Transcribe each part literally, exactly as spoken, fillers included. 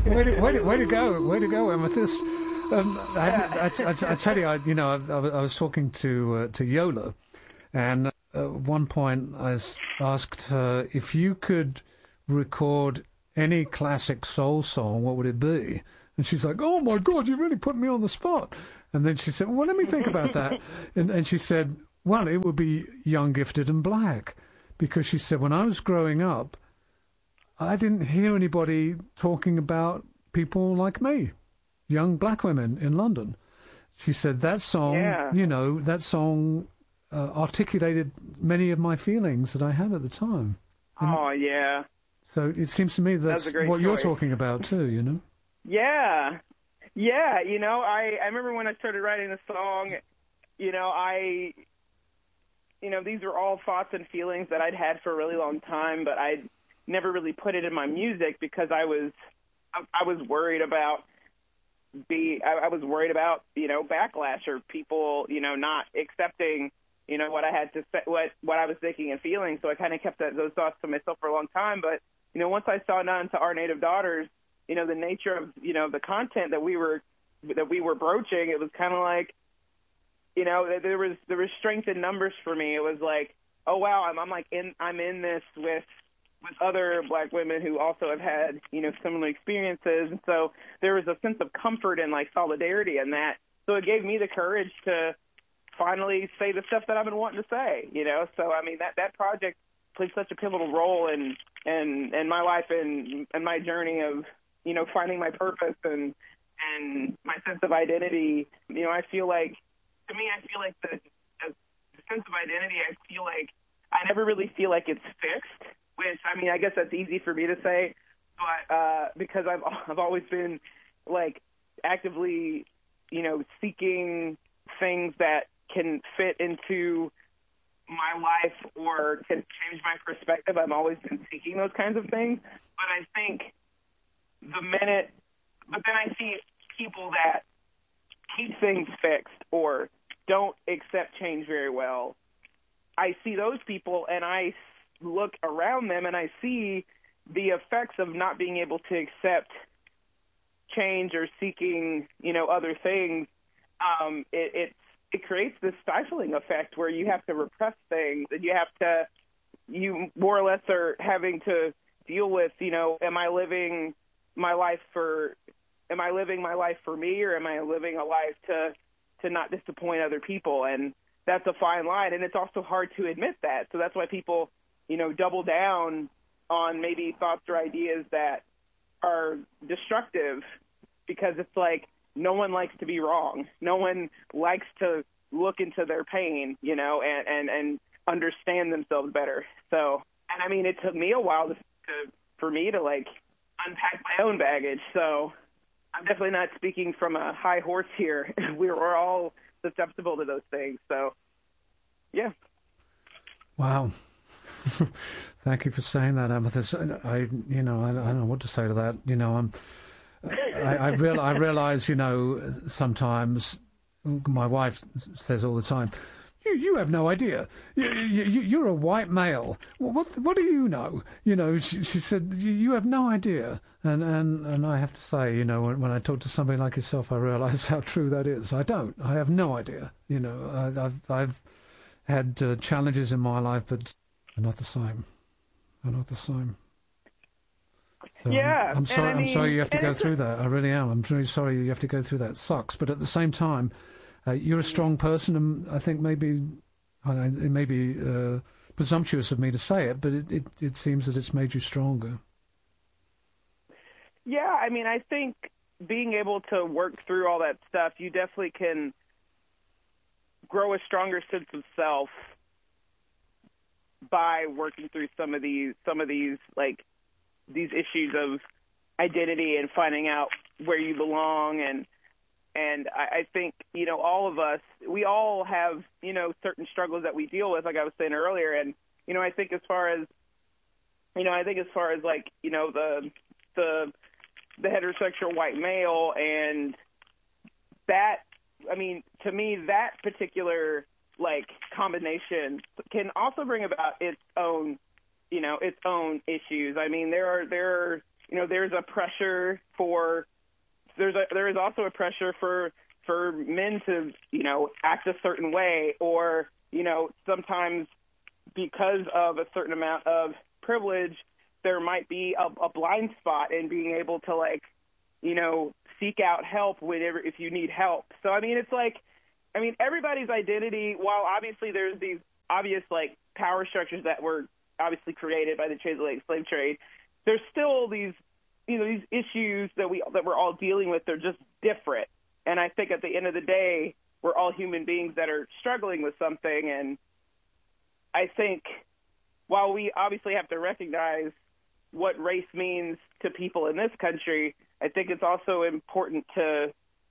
way, to, way, to, way to go, way to go, Amethyst. Um, I, I, I, I tell you, I, you know, I, I was talking to uh, to Yola, and at one point I asked her if you could record any classic soul song, what would it be? And she's like, "Oh my God, you really put me on the spot." And then she said, "Well, let me think about that." and, and she said, "Well, it would be Young, Gifted, and Black," because she said when I was growing up, I didn't hear anybody talking about people like me, young black women in London. She said that song, yeah. you know, that song uh, articulated many of my feelings that I had at the time. And oh, yeah. so it seems to me that's, that's what choice. you're talking about too, you know? Yeah. Yeah, you know, I, I remember when I started writing the song, you know, I, you know, these were all thoughts and feelings that I'd had for a really long time, but I'd never really put it in my music because I was, I, I was worried about be, I, I was worried about, you know, backlash or people, you know, not accepting, you know, what I had to say, what, what I was thinking and feeling. So I kind of kept that, those thoughts to myself for a long time. But, you know, once I saw None to Our Native Daughters, you know, the nature of, you know, the content that we were, that we were broaching, it was kind of like, you know, there was, there was strength in numbers for me. It was like, oh wow, I'm, I'm like in, I'm in this with, with other black women who also have had, you know, similar experiences. And so there was a sense of comfort and like solidarity in that. So it gave me the courage to finally say the stuff that I've been wanting to say, you know? So, I mean, that, that project played such a pivotal role in, in, in my life and, and my journey of, you know, finding my purpose and, and my sense of identity. You know, I feel like, to me, I feel like the, the sense of identity, I feel like I never really feel like it's fixed, which, I mean, I guess that's easy for me to say, but uh, because I've, I've always been, like, actively, you know, seeking things that can fit into my life or can change my perspective. I've always been seeking those kinds of things, but I think the minute, but then I see people that keep things fixed or don't accept change very well. I see those people and I look around them and I see the effects of not being able to accept change or seeking, you know, other things. Um, it, it, it creates this stifling effect where you have to repress things and you have to, you more or less are having to deal with, you know, am I living my life for, am I living my life for me or am I living a life to, to not disappoint other people? And that's a fine line. And it's also hard to admit that. So that's why people, you know, double down on maybe thoughts or ideas that are destructive because it's like no one likes to be wrong. No one likes to look into their pain, you know, and, and, and understand themselves better. So, and I mean, it took me a while to, to for me to like unpack my own baggage. So I'm definitely not speaking from a high horse here. We're, we're all susceptible to those things. So, yeah. Wow. Thank you for saying that, Amethyst. I, you know, I, I don't know what to say to that. You know, I'm, I, I, real, I realize, you know, sometimes my wife says all the time, You, you have no idea. You, you, you're a white male. What, what do you know? You know, she, she said, you, you have no idea. And, and, and I have to say, you know, when, when I talk to somebody like yourself, I realize how true that is. I don't. I have no idea. You know, I, I've, I've had uh, challenges in my life, but they're not the same. They're not the same. So yeah. I'm, I'm sorry. I mean, I'm sorry you have to go a, through that. I really am. I'm really sorry you have to go through that. It sucks. But at the same time, Uh, you're a strong person, and I think maybe I don't know, it may be uh, presumptuous of me to say it, but it, it, it seems that it's made you stronger. Yeah, I mean, I think being able to work through all that stuff, you definitely can grow a stronger sense of self by working through some of these, some of these like these issues of identity and finding out where you belong. And And I, I think, you know, all of us, we all have, you know, certain struggles that we deal with, like I was saying earlier. And, you know, I think as far as, you know, I think as far as like, you know, the, the, the heterosexual white male and that, I mean, to me, that particular like combination can also bring about its own, you know, its own issues. I mean, there are, there are, you know, there's a pressure for there's a there is also a pressure for for men to, you know, act a certain way, or, you know, sometimes because of a certain amount of privilege, there might be a, a blind spot in being able to, like, you know, seek out help whenever if you need help. So I mean, it's like, I mean, everybody's identity, while obviously there's these obvious, like, power structures that were obviously created by the transatlantic slave trade, there's still these, you know, these issues that we that we're all dealing with. They're just different. And I think at the end of the day, we're all human beings that are struggling with something. And I think while we obviously have to recognize what race means to people in this country, I think it's also important to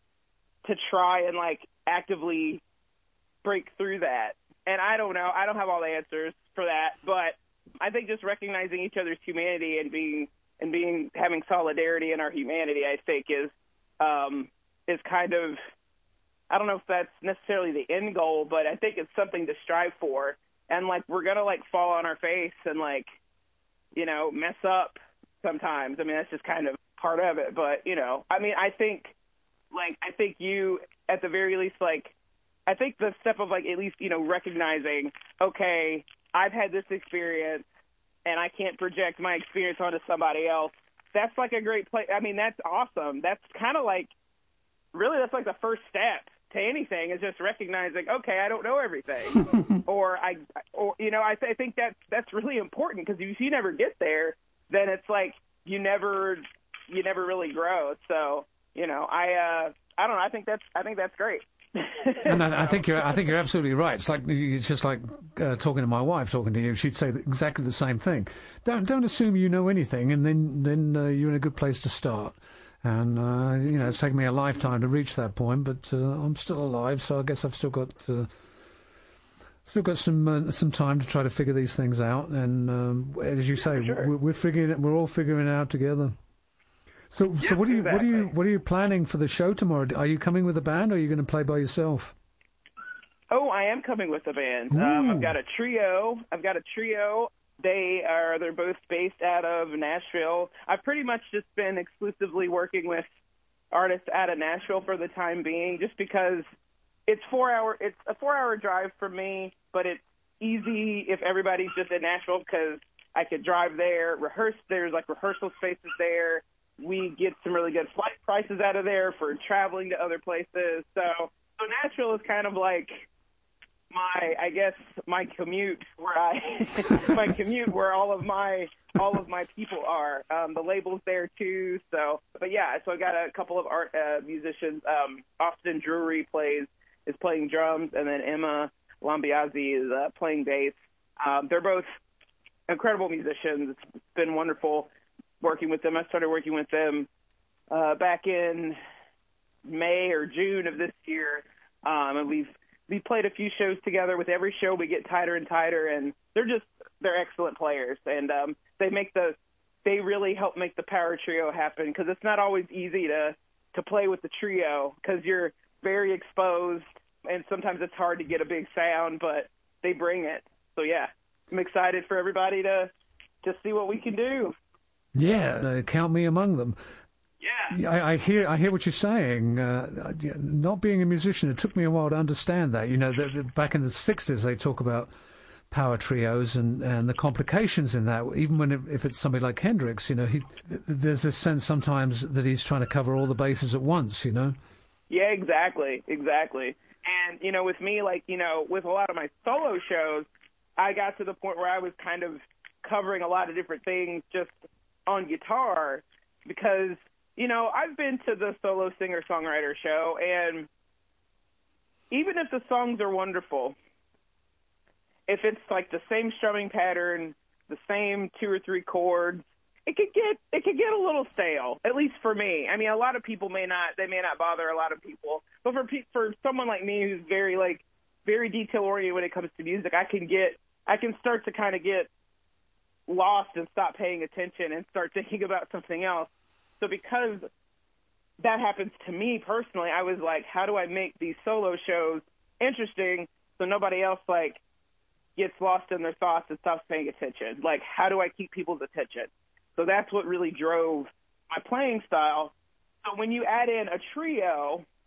to try and, like, actively break through that. And I don't know. I don't have all the answers for that, but I think just recognizing each other's humanity and being and being having solidarity in our humanity, I think is um, is kind of, I don't know if that's necessarily the end goal, but I think it's something to strive for. And, like, we're gonna, like, fall on our face and, like, you know, mess up sometimes. I mean, that's just kind of part of it. But, you know, I mean, I think, like, I think you, at the very least, like, I think the step of, like, at least, you know, recognizing, okay, I've had this experience and I can't project my experience onto somebody else. That's, like, a great place. I mean, that's awesome. That's kind of like, really, that's like the first step to anything, is just recognizing, okay, I don't know everything. or, I, or you know, I, th- I think that's, that's really important, because if you never get there, then it's like you never, you never really grow. So, you know, I, uh, I don't know. I think that's, I think that's great. And I, I think you're, I think you're absolutely right. It's like, it's just like uh, talking to my wife, talking to you. She'd say exactly the same thing. Don't, don't assume you know anything, and then, then uh, you're in a good place to start. And, uh, you know, it's taken me a lifetime to reach that point, but uh, I'm still alive, so I guess I've still got uh, still got some uh, some time to try to figure these things out. And um, as you say, sure. we're, we're figuring it. We're all figuring it out together. So, yeah, so what are you exactly. what are you what are you planning for the show tomorrow? Are you coming with a band, or are you going to play by yourself? Oh, I am coming with a band. Um, I've got a trio. I've got a trio. They are, they're both based out of Nashville. I've pretty much just been exclusively working with artists out of Nashville for the time being, just because it's four hour, it's a four hour drive for me, but it's easy if everybody's just in Nashville, because I could drive there, rehearse. There's, like, rehearsal spaces there. We get some really good flight prices out of there for traveling to other places. So, so Nashville is kind of like my, I guess, my commute where I, my commute where all of my, all of my people are. Um, the label's there too. So, but yeah, so I got a couple of art uh, musicians. Um, Austin Drury plays, is playing drums, and then Emma Lambiazzi is uh, playing bass. Um, they're both incredible musicians. It's been wonderful working with them. I started working with them uh, back in May or June of this year, um, and we've we played a few shows together. With every show, we get tighter and tighter, and they're just they're excellent players, and um, they make the they really help make the power trio happen, because it's not always easy to to play with the trio, because you're very exposed, and sometimes it's hard to get a big sound, but they bring it. So yeah, I'm excited for everybody to to see what we can do. Yeah, uh, count me among them. Yeah, I, I hear. I hear what you're saying. Uh, not being a musician, it took me a while to understand that. You know, the, the, back in the sixties, they talk about power trios and, and the complications in that. Even when it, if it's somebody like Hendrix, you know, he there's this sense sometimes that he's trying to cover all the bases at once. You know. Yeah, exactly, exactly. And you know, with me, like, you know, with a lot of my solo shows, I got to the point where I was kind of covering a lot of different things just on guitar, because, you know, I've been to the solo singer-songwriter show, and even if the songs are wonderful, if it's like the same strumming pattern, the same two or three chords, it could get it could get a little stale, at least for me. I mean, a lot of people may not, they may not bother a lot of people, but for pe- for someone like me who's very, like, very detail-oriented when it comes to music, I can get, I can start to kind of get lost and stop paying attention and start thinking about something else. So because that happens to me personally, I was like, how do I make these solo shows interesting so nobody else, like, gets lost in their thoughts and stops paying attention? Like, how do I keep people's attention? So that's what really drove my playing style. So when you add in a trio,